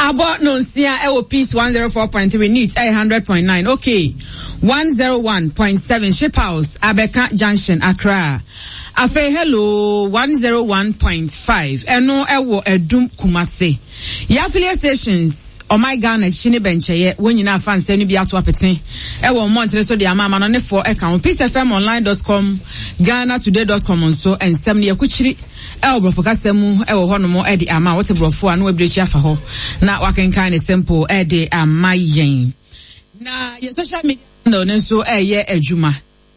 Abo no nsia ewo Peace 104.3 Needs 100.9. Okay. 101.7 Ship House Abeka Junction Accra. Afe hello 101.5 eno ewo Edum Kumase. Ya affiliate stations Oh my God, Shini Bencheye, when you now fan send me out to appetin. Ewo monthly so the amama no ne for account peacefmonline.com, GhanaToday.com on so and 70 kuchiri. Ewo brofokasemu ewo hono mo edi ama what brofo anu ebrechi afa ho. Na waken kind simple edi amayen. Na your social media no nso eye adwuma.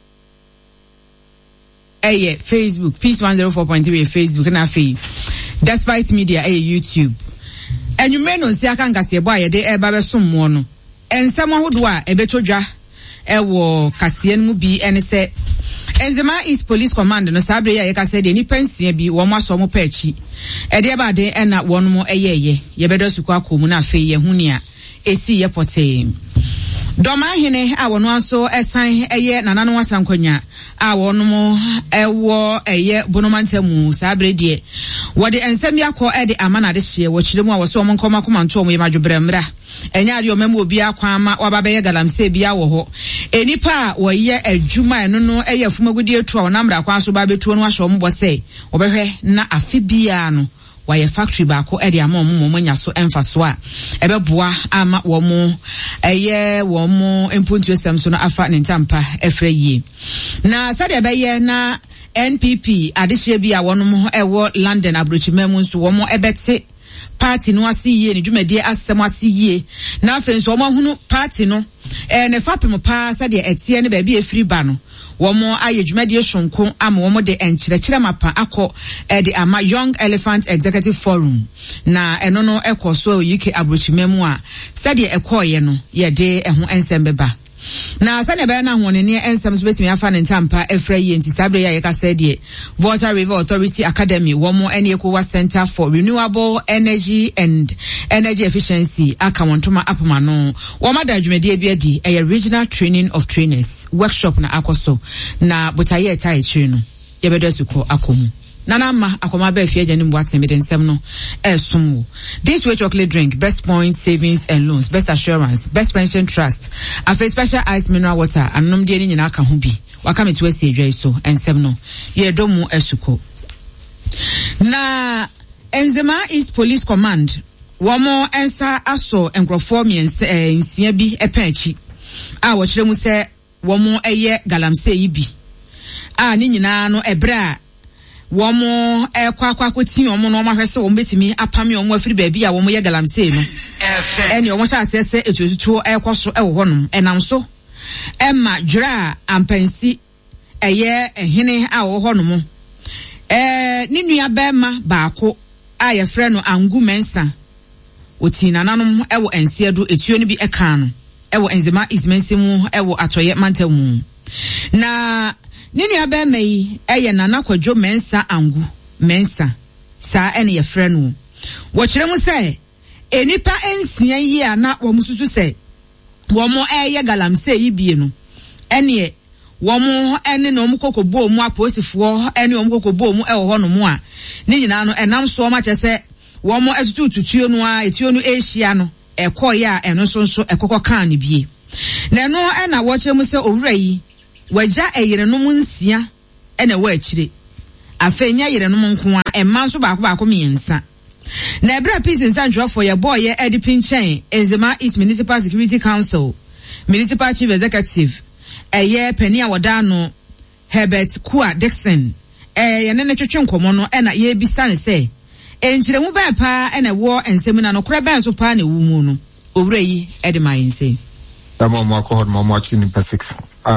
Eye Facebook Peace 104.3 Facebook na fe. Despite media YouTube. And you may not see a cangasia boy a day eba some one. And someone who do a betodra ewo Cassian Mubi and say Enzema is police command no sabre ya yeka said any pensi bi wo maso mo pechi. E de ba de na won mo eyeye ye bedo suku akomu na fe ye huni a esi ye pote. Doma hene a wono aso esan eye nanano wasankwanya a wono mo ewo eye bonomantamu sabre de wo de ensem yakọ e de amana de hye wo kyeremu a wo so mo nkoma koma nto mo yemadwobrɛ mra enya ade o memu obi akwa ama waba be ye galamse bia wo ho enipa a wo ye adwuma eno no eye afumagudi etu a wonamra kwa so ba betu no ahwe mo bose wo behwe na afi bia no why factory baako e de ama mo nya so emfa so a ebeboa ama wo mo eye wo mo empuntu esem so no afa ne ntampa efra yie na sade be ye na NPP adehye bi a wono mo ewo London abrochimemu nso wo mo ebete party no asiye ne dwumade asem asiye na afen so wo mo hunu party no ne fapem pa sade etie ne ba bi efiri ba no womo aye dwumade shonko ama womo de enkyerɛkyerɛ mapa akɔ de ama Young Elephant Executive Forum na eno no ekoso UK abrochimemu a sade ekoye no ye de eho ensem beba na sane be na hone ne ensem so betimi afa ne ntampa efra yi enti sabre ya yeka said Volta River Authority Academy womo ene ekowa Center for Renewable Energy and Energy Efficiency aka wontoma apoma no woma da dwumade bi adi regional training of trainers workshop na akoso na botaye ta ekyire no ye bedo suko akomu Nana ma akoma be fie jani mwa temi den sem no sumu. This way chocolate drink, best points, savings and loans, best assurance, best pension trust, afe special ice mineral water, and nomdi eni nyina aka ho bi. Wakame tuwe si edwa so ensem no. Ye domu esuko. Na Enzema East Police Command, wamo ensa aso enkrofo nsia bi epenchi. Wo kire mu se wamo eye galamse yi bi. Ni nyina no ebra womo kwakwa koti omo no mahwese wo betimi apame omo afiri baabi a womo ye galamse no ene omo sha asese etutuo ekoso ewo honom enam so emma dwra ampansi eye ehene a wo honom ni nua bema baako a ye frɛ no Angu Mensa oti nananom ewo ensiedo etuo ni bi eka no ewo Enzema Ismensimu ewo atoye mantamu na Nini abema yi eye Nana Kwadwo Mensa Angu Mensa saa ene ye frɛ no wo kyerɛ mu sɛ enipa ensia yi a na wo mususu sɛ wo mo eye galamse yi bie no ene wo mo ene no mkokobo mu aposifo ene wo mkokobo mu ewo hɔ no mu a ni nyina no enam so ma kyɛ sɛ wo mo etututuo no a etuo no ehia no ekoye a eno so ekokɔ kan ne bie na no na wo kyerɛ mu sɛ owura yi waja eyerenom nsia ene wa akire afenya yerenom nko a emma nso baako miensa na ebra peace and sanjofo ye boy ye edipin chen Enzema East Municipal Security Council Municipal Chief Executive eye pani awoda no Herbert Kua Dixon ye ne twetwe nkomo no na ye bisa ne se enkyeremu ba pa ene wo ensem na no kora ba nso pa na wu mu no owura yi edema yinse Mo alcohol mo watching in 6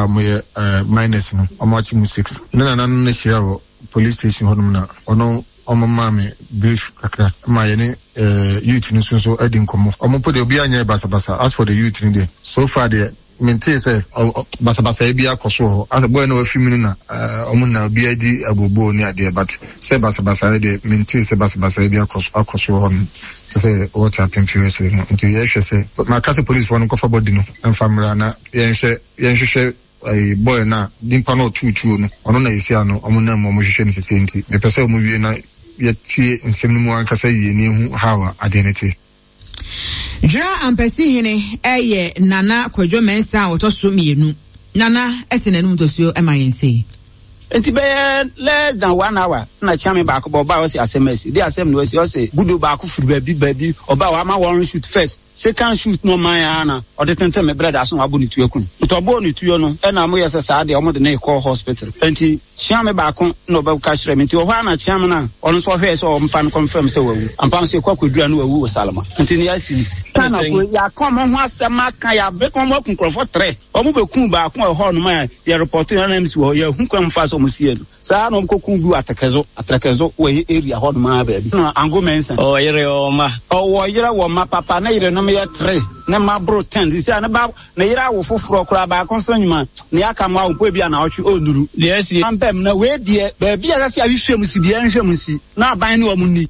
minus no mo watching 6 na share police station honum na ono omo mame brief kakra ma ye ne youth ni so adin komo omo pode obi anya basa as for the youth ni there so far the maintain say basa e bia koso as boy na wafi minu na omo na obi adi agobo ni ade but say basa de maintain say basa e bia koso hon say what happened furiously until you say but my case police one ko for body no family na yenhwehwe ai boy na dimpa no chuchu no ono na isia no omo na mo hwehwe ne fifenti me pese omo wie na ye tie nsem mu anka say ye ni hu hawa identity Dra ampesi hene eye Nana Kwadwo Mensah otoso mienu. Nana esenenum tosuo emayense. Enti be less than 1 hour na chame back oba o se SMS. The asem no se o se budo back furu baby oba wa ma one shoot first. Second shoot no man ana o de tente me brother so abo ni tuo kun. Utobo ni tuo no e na mo yese sa de o mo de na call hospital. Enti chame back no ba ka hire me nti o hwa na chame na ono so hwe se o mfa confirm se wawu. Ampa se kwakwadura no wawu o Salama. Enti ni asili. Kana ko ya kom ho asema kan ya be kom kun krofo 3. O mo be kun ba kun e ho no man ya report na na msi wo ya hu kwam fa so mo sie no. Sa no ko kun du atrekezo we area ho no ma ba bi. No Ango Mensah. O yire o ma. O wo yire wo ma papa na yire no me 3 na ma bro 10 disi na ba na yira wo foforo kura ba konsanyuma na aka ma wo bia na otwe onuru yes ampem na we die ba bia ga fi ahwehwem si bia nhwem si na aban ne wo munni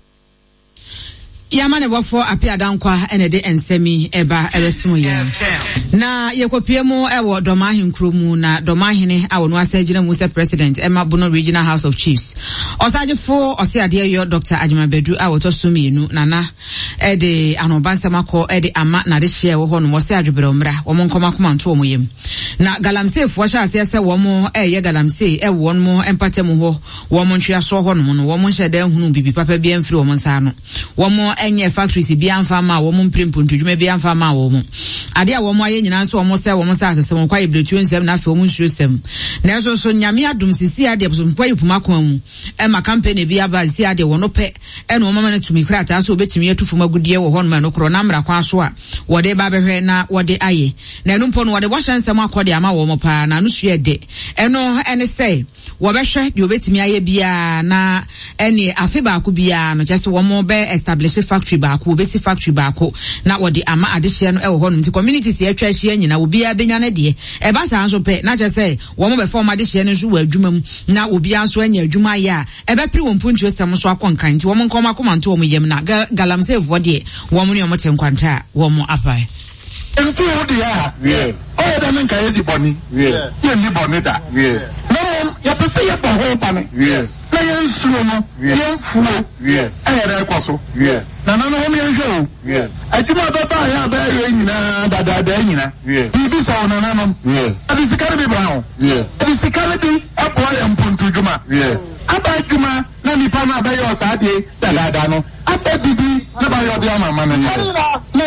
Yamane wafo apia dankwa enede ensemi eba eresumu ya. Na yekopiemu ewo Domahin Kromu na Domahine awo no asejina Musa President Emma Bono Regional House of Chiefs. Osajefo ose ade yo Dr. Ajima Bedu awo to sumienu nana ede anobansama ko ede ama na de hye wo ho no ose adwebere omra wo nkoma koma nto wo yem. Na galamse fo sha ase ese wo mo eye galamse ewo mo empatemu ho wo mo ntwa so ho no wo mo hyede hunu bibi papa bi amfiri wo nsa no wo mo enye factories bi amfa ma wo mo mprimpuntu dwuma bi amfa ma wo mo ade a wo mo aye nyina so wo mo se wo mo sa asese wo kwa ibretu nsem na afi wo mo nsurosem na so nyame adum sisi ade so mpo yipuma kwa mu e ma campaign bi aba sisi ade wo no pe e no mama na tumi krata so obetimi atufo magudie wo ho no ma no kro na mra kwa so a wo de ba behwe na wo de aye na no mpo no wo de boshansem akode ama wo mo pa na no sue de eno ene say wo behwe de obetimi aye bia na ene afi ba ko bia no just wo mo be establish factory ba ko obesi factory ba ko na wo de ama adehye no e wo ho no communities e atwa hye nyina obi a benya ne de e ba sa nso pe na just say wo mo be form adehye no so wa adwuma mu na obi anso anya adwuma ya e be pri wo mpuntu sem so akonkan nti wo mo nkoma komanto wo mo yem na galamse vo de wo mo ne mo tenkwanta wo mo apai enti wo de ya o da men kai di boni ye ni boni da no ya pese ye ba ho pa me na ye nsuo no ye mfuo ayere kwaso na no ho me nhwe o adwuma baba ya ba ye nyina dada nyina bibi sa ona na no abi sikare bi bra ho abi sikare bi abo ya mpuntu dwuma aba dwuma na nipa na ba ye o sa de dada no aba bibi na ba ye o de ama ma na